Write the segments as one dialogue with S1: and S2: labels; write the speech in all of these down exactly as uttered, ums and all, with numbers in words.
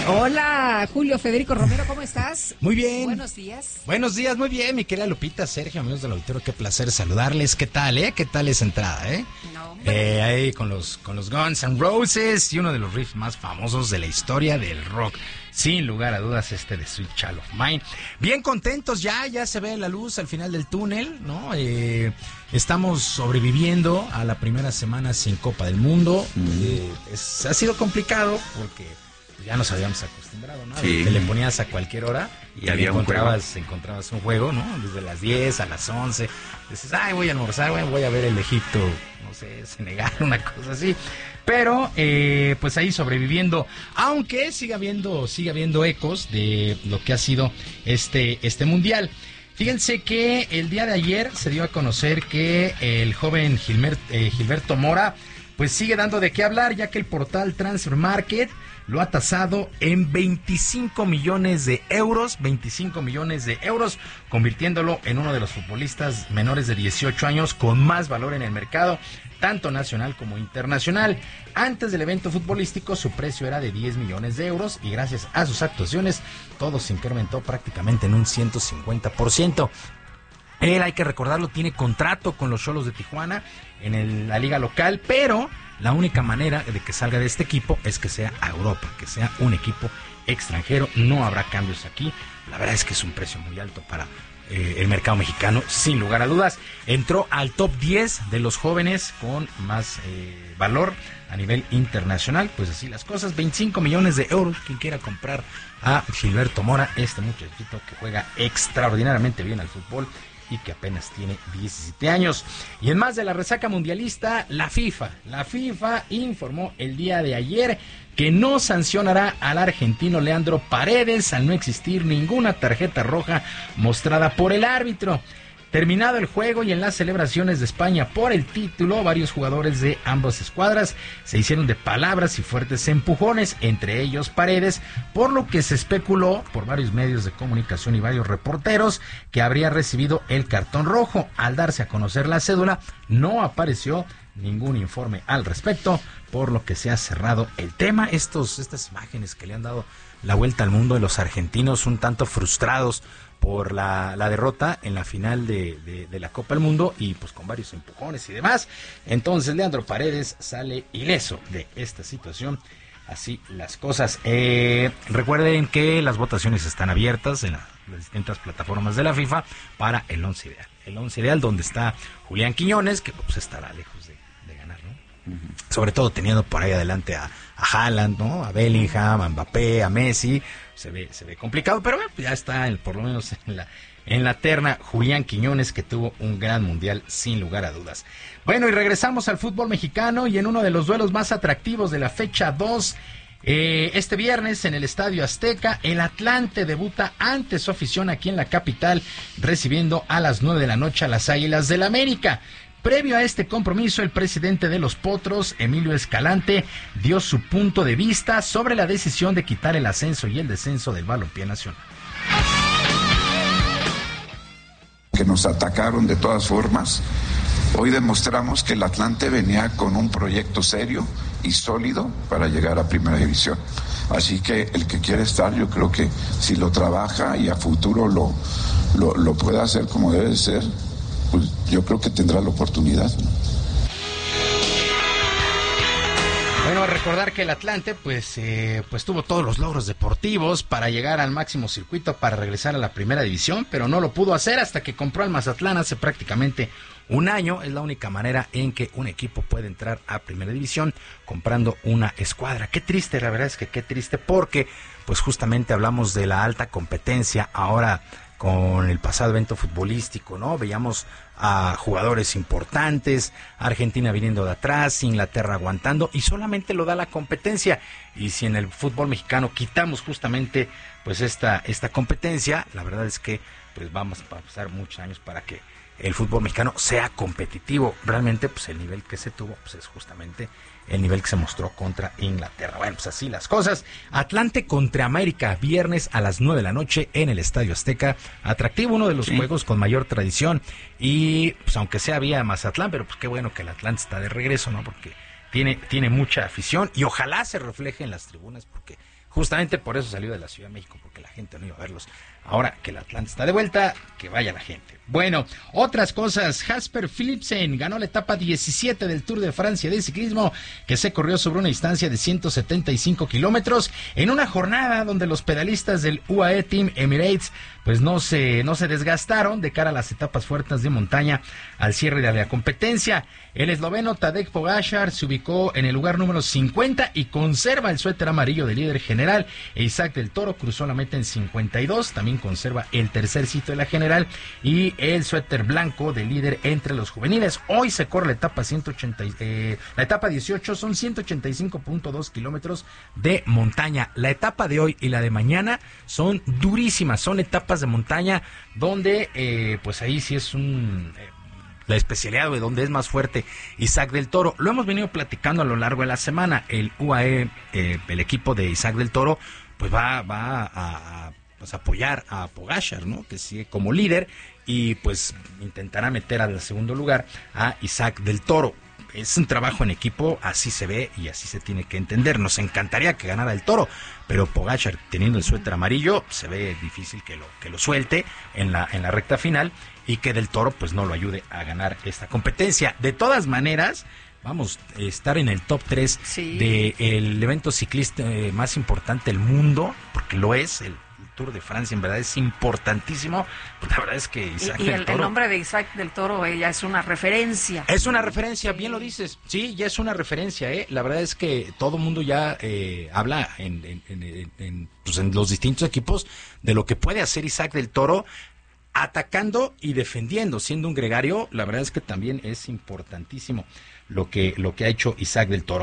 S1: Hola, Julio Federico Romero, ¿cómo estás?
S2: Muy bien.
S1: Buenos días.
S2: Buenos días, muy bien, mi querida Lupita, Sergio, amigos del auditorio, qué placer saludarles. ¿Qué tal, eh? ¿Qué tal esa entrada, eh?
S1: No,
S2: eh ahí con los, con los Guns N' Roses y uno de los riffs más famosos de la historia del rock. Sin lugar a dudas, este de Sweet Child of Mine. Bien contentos ya, ya se ve la luz al final del túnel, ¿no? Eh, estamos sobreviviendo a la primera semana sin Copa del Mundo. Mm. Eh, es, ha sido complicado porque ya nos habíamos acostumbrado, ¿no?
S3: Sí.
S2: Te le ponías a cualquier hora y,
S3: y había
S2: encontrabas,
S3: un juego.
S2: encontrabas un juego, ¿no? Desde las diez a las once. Dices, ay, voy a almorzar, voy a ver el Egipto, no sé, Senegal, una cosa así. Pero, eh, pues ahí sobreviviendo, aunque sigue habiendo, sigue habiendo ecos de lo que ha sido este, este mundial. Fíjense que el día de ayer se dio a conocer que el joven Gilmer, eh, Gilberto Mora, pues sigue dando de qué hablar, ya que el portal Transfer Market lo ha tasado en veinticinco millones de euros, veinticinco millones de euros, convirtiéndolo en uno de los futbolistas menores de dieciocho años con más valor en el mercado, tanto nacional como internacional. Antes del evento futbolístico su precio era de diez millones de euros y gracias a sus actuaciones todo se incrementó prácticamente en un ciento cincuenta por ciento. Él, hay que recordarlo, tiene contrato con los Xolos de Tijuana en el, la liga local, pero la única manera de que salga de este equipo es que sea a Europa, que sea un equipo extranjero. No habrá cambios aquí. La verdad es que es un precio muy alto para eh, el mercado mexicano, sin lugar a dudas. Entró al top diez de los jóvenes con más eh, valor a nivel internacional. Pues así las cosas, veinticinco millones de euros. Quien quiera comprar a Gilberto Mora, este muchachito que juega extraordinariamente bien al fútbol y que apenas tiene diecisiete años. Y en más de la resaca mundialista, la FIFA, la FIFA informó el día de ayer que no sancionará al argentino Leandro Paredes al no existir ninguna tarjeta roja mostrada por el árbitro. Terminado el juego y en las celebraciones de España por el título, varios jugadores de ambas escuadras se hicieron de palabras y fuertes empujones, entre ellos Paredes, por lo que se especuló por varios medios de comunicación y varios reporteros que habría recibido el cartón rojo. Al darse a conocer la cédula, no apareció ningún informe al respecto, por lo que se ha cerrado el tema. Estos, estas imágenes que le han dado la vuelta al mundo de los argentinos un tanto frustrados por la, la derrota en la final de, de, de la Copa del Mundo y pues con varios empujones y demás. Entonces Leandro Paredes sale ileso de esta situación. Así las cosas. Eh, recuerden que las votaciones están abiertas en la, las distintas plataformas de la FIFA para el once ideal. El once ideal donde está Julián Quiñones, que pues estará lejos de, de ganar, ¿no? Uh-huh. Sobre todo teniendo por ahí adelante a, a Haaland, ¿no? A Bellingham, a Mbappé, a Messi. Se ve, se ve complicado, pero bueno, ya está el, por lo menos en la, en la terna Julián Quiñones, que tuvo un gran mundial sin lugar a dudas. Bueno, y regresamos al fútbol mexicano y en uno de los duelos más atractivos de la fecha dos, eh, este viernes en el Estadio Azteca, el Atlante debuta ante su afición aquí en la capital, recibiendo a las nueve de la noche a las Águilas del América. Previo a este compromiso, el presidente de los Potros, Emilio Escalante, dio su punto de vista sobre la decisión de quitar el ascenso y el descenso del balompié nacional.
S4: Que nos atacaron de todas formas. Hoy demostramos que el Atlante venía con un proyecto serio y sólido para llegar a Primera División. Así que el que quiere estar, yo creo que si lo trabaja y a futuro lo, lo, lo puede hacer como debe ser, pues yo creo que tendrá la oportunidad, ¿no?
S2: Bueno, recordar que el Atlante pues, eh, pues tuvo todos los logros deportivos para llegar al máximo circuito, para regresar a la primera división, pero no lo pudo hacer hasta que compró al Mazatlán hace prácticamente un año. Es la única manera en que un equipo puede entrar a primera división, comprando una escuadra. Qué triste, la verdad es que qué triste, porque pues justamente hablamos de la alta competencia ahora con el pasado evento futbolístico, ¿no? Veíamos a jugadores importantes, Argentina viniendo de atrás, Inglaterra aguantando, y solamente lo da la competencia. Y si en el fútbol mexicano quitamos justamente pues esta, esta competencia, la verdad es que pues vamos a pasar muchos años para que el fútbol mexicano sea competitivo. Realmente pues el nivel que se tuvo pues es justamente el nivel que se mostró contra Inglaterra. Bueno, pues así las cosas. Atlante contra América, viernes a las nueve de la noche en el Estadio Azteca. Atractivo, uno de los sí. juegos con mayor tradición. Y pues aunque sea vía Mazatlán, pero pues qué bueno que el Atlante está de regreso, ¿no? Porque tiene, tiene mucha afición y ojalá se refleje en las tribunas, porque Justamente por eso salió de la Ciudad de México, porque la gente no iba a verlos. Ahora que el Atlante está de vuelta, que vaya la gente. Bueno, otras cosas. Jasper Philipsen ganó la etapa diecisiete del Tour de Francia de ciclismo, que se corrió sobre una distancia de ciento setenta y cinco kilómetros, en una jornada donde los pedalistas del U A E Team Emirates pues no se, no se desgastaron de cara a las etapas fuertes de montaña al cierre de la competencia. El esloveno Tadej Pogačar se ubicó en el lugar número cincuenta y conserva el suéter amarillo de líder general. E Isaac del Toro cruzó la meta en cincuenta y dos, también conserva el tercer sitio de la general y el suéter blanco de líder entre los juveniles. Hoy se corre la etapa ciento ochenta, eh, la etapa dieciocho, son ciento ochenta y cinco punto dos kilómetros de montaña. La etapa de hoy y la de mañana son durísimas, son etapas de montaña donde eh, pues ahí sí es un eh, la especialidad de donde es más fuerte Isaac del Toro. Lo hemos venido platicando a lo largo de la semana. El U A E, eh, el equipo de Isaac del Toro, pues va, va a, a pues, apoyar a Pogačar, ¿no? Que sigue como líder y pues intentará meter al segundo lugar a Isaac del Toro. Es un trabajo en equipo, así se ve y así se tiene que entender. Nos encantaría que ganara el Toro, pero Pogačar, teniendo el suéter amarillo, se ve difícil que lo que lo suelte en la en la recta final y que del Toro pues no lo ayude a ganar esta competencia. De todas maneras, vamos a estar en el top tres sí. del evento ciclista eh, más importante del mundo, porque lo es, el Tour de Francia, en verdad es importantísimo. Pues la verdad es que Isaac
S1: y, y
S2: del
S1: el,
S2: Toro,
S1: el nombre de Isaac del Toro ella es una referencia.
S2: Es una referencia, bien lo dices. Sí, ya es una referencia, ¿eh? La verdad es que todo el mundo ya eh, habla en, en, en, en, pues en los distintos equipos de lo que puede hacer Isaac del Toro atacando y defendiendo, siendo un gregario. La verdad es que también es importantísimo lo que, lo que ha hecho Isaac del Toro.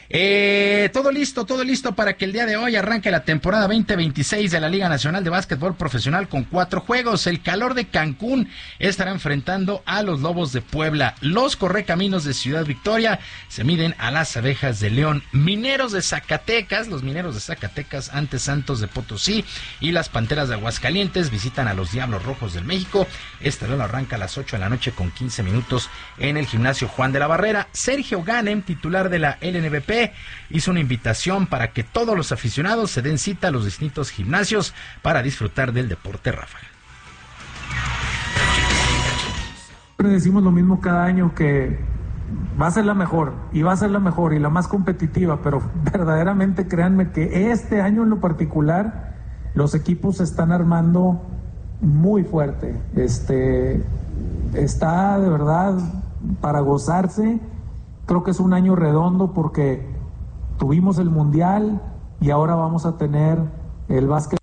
S2: Eh, todo listo, todo listo para que el día de hoy arranque la temporada veinte veintiséis de la Liga Nacional de Básquetbol Profesional con cuatro juegos. El Calor de Cancún estará enfrentando a los Lobos de Puebla. Los Correcaminos de Ciudad Victoria se miden a las Abejas de León. Mineros de Zacatecas, los Mineros de Zacatecas ante Santos de Potosí y las Panteras de Aguascalientes visitan a los Diablos Rojos del México. Este duelo arranca a las ocho de la noche con quince minutos en el Gimnasio Juan de la Barrera. Sergio Ganem, titular de la L N B P, hizo una invitación para que todos los aficionados se den cita a los distintos gimnasios para disfrutar del deporte ráfaga.
S3: Siempre decimos lo mismo cada año, que va a ser la mejor y va a ser la mejor y la más competitiva, pero verdaderamente créanme que este año en lo particular los equipos se están armando muy fuerte. Este está de verdad para gozarse. Creo que es un año redondo porque tuvimos el Mundial y ahora vamos a tener el básquet.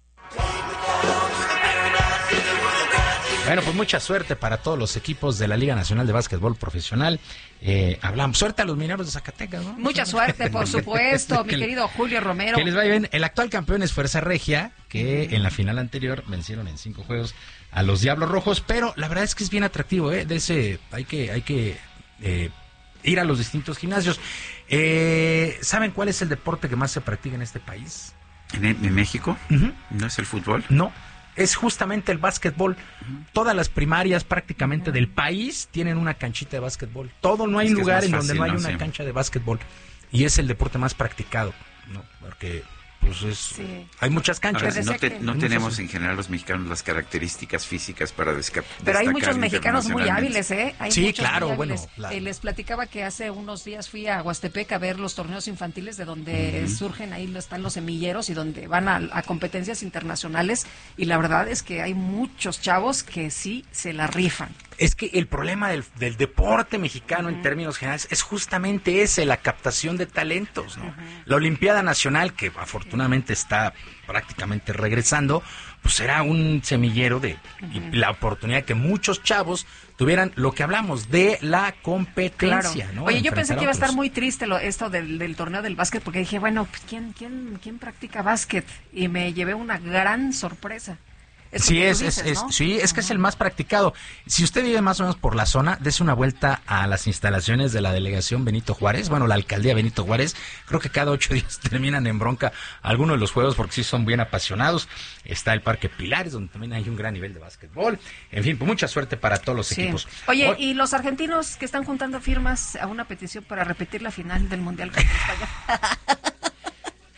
S2: Bueno, pues mucha suerte para todos los equipos de la Liga Nacional de Básquetbol Profesional. Eh, hablamos, suerte a los Mineros de Zacatecas, ¿no?
S1: Mucha suerte, por supuesto, mi querido Julio Romero.
S2: Que les vaya bien. El actual campeón es Fuerza Regia, que en la final anterior vencieron en cinco juegos a los Diablos Rojos, pero la verdad es que es bien atractivo, ¿eh? De ese, hay que, hay que eh, ir a los distintos gimnasios. Eh, ¿Saben cuál es el deporte que más se practica en este país?
S5: ¿En, en México?
S2: Uh-huh.
S5: ¿No es el fútbol?
S2: No, es justamente el básquetbol. Uh-huh. Todas las primarias prácticamente uh-huh. del país tienen una canchita de básquetbol. Todo, no hay
S5: es
S2: lugar en
S5: fácil,
S2: donde no hay
S5: no
S2: una
S5: sé.
S2: cancha de básquetbol. Y es el deporte más practicado, ¿no? Porque pues es, sí. hay muchas canchas.
S5: Ahora, no, te, no tenemos en general los mexicanos las características físicas para desca-
S1: Pero hay muchos mexicanos muy hábiles, ¿eh? Hay
S2: sí, claro, bueno.
S1: La... Eh, les platicaba que hace unos días fui a Huastepec a ver los torneos infantiles de donde uh-huh. surgen, ahí están los semilleros y donde van a, a competencias internacionales, y la verdad es que hay muchos chavos que sí se la rifan.
S2: Es que el problema del, del deporte mexicano uh-huh. en términos generales es justamente ese, la captación de talentos, ¿no? Uh-huh. La Olimpiada Nacional, que afortunadamente está prácticamente regresando, pues será un semillero de uh-huh. y la oportunidad de que muchos chavos tuvieran lo que hablamos de la competencia,
S1: claro.
S2: ¿no?
S1: Oye, yo pensé que iba a estar muy triste lo, esto del, del torneo del básquet, porque dije, bueno, ¿quién, quién, quién practica básquet? Y me llevé una gran sorpresa. Es
S2: sí, es,
S1: dices,
S2: es,
S1: ¿no?
S2: es, sí, es que es el más practicado. Si usted vive más o menos por la zona, dese una vuelta a las instalaciones de la delegación Benito Juárez, bueno, la alcaldía Benito Juárez. Creo que cada ocho días terminan en bronca algunos de los juegos porque sí son bien apasionados. Está el Parque Pilares, donde también hay un gran nivel de básquetbol. En fin, pues mucha suerte para todos los
S1: sí.
S2: equipos.
S1: Oye,
S2: Hoy...
S1: y los argentinos que están juntando firmas a una petición para repetir la final del Mundial contra España.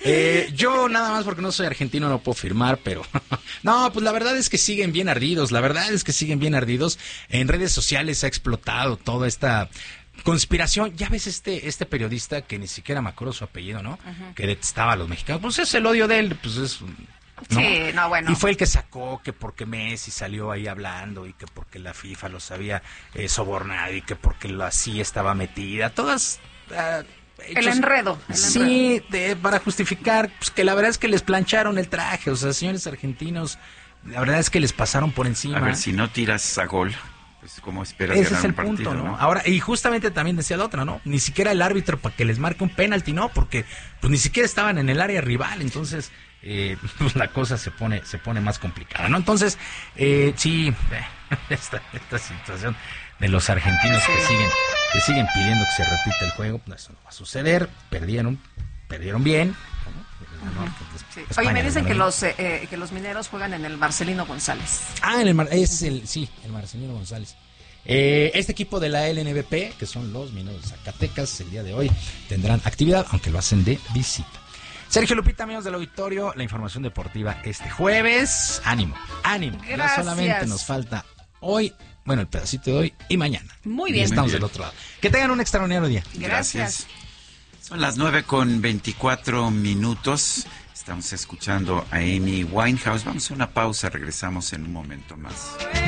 S2: Eh, yo nada más porque no soy argentino no puedo firmar, pero no, pues la verdad es que siguen bien ardidos, la verdad es que siguen bien ardidos. En redes sociales ha explotado toda esta conspiración. Ya ves este este periodista que ni siquiera me acuerdo su apellido, ¿no? Uh-huh. Que detestaba a los mexicanos. Pues es el odio de él, pues es... ¿no?
S1: Sí, no, bueno.
S2: Y fue el que sacó que porque Messi salió ahí hablando y que porque la FIFA los había eh, sobornado y que porque la C I A estaba metida. Todas... Uh, hechos,
S1: el enredo. El
S2: sí,
S1: enredo.
S2: De, para justificar pues, que la verdad es que les plancharon el traje. O sea, señores argentinos, la verdad es que les pasaron por encima.
S5: A ver, si no tiras a gol... Pues, ¿cómo esperas
S2: Ese
S5: ganar
S2: es el
S5: un partido,
S2: punto, ¿no?
S5: ¿no?
S2: Ahora, y justamente también decía la otra, ¿no? Ni siquiera el árbitro para que les marque un penalti, ¿no? Porque pues ni siquiera estaban en el área rival, entonces eh, pues la cosa se pone se pone más complicada, ¿no? Entonces, eh, sí, esta, esta situación de los argentinos que siguen que siguen pidiendo que se repita el juego, pues eso no va a suceder. Perdieron, perdieron bien, ¿no?
S1: Sí. Oye, me dicen que los eh, que los mineros juegan en el Marcelino González.
S2: Ah, en el Mar- es el sí, el Marcelino González. Eh, este equipo de la L N B P, que son los Mineros de Zacatecas, el día de hoy tendrán actividad, aunque lo hacen de visita. Sergio Lupita, amigos del auditorio, la información deportiva este jueves. Ánimo, ánimo.
S1: Gracias.
S2: Ya solamente nos falta hoy, bueno, el pedacito de hoy y mañana.
S1: Muy bien.
S2: Y estamos
S5: Muy bien.
S2: del otro lado. Que tengan un extraordinario día.
S1: Gracias.
S5: Son las nueve con veinticuatro minutos. Estamos escuchando a Amy Winehouse. Vamos a una pausa, regresamos en un momento más.